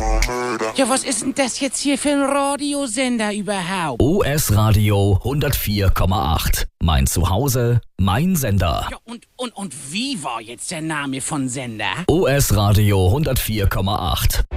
Ja, was ist denn das jetzt hier für ein Radiosender überhaupt? OS Radio 104,8. Mein Zuhause, mein Sender. Ja, und wie war jetzt der Name von Sender? OS Radio 104,8.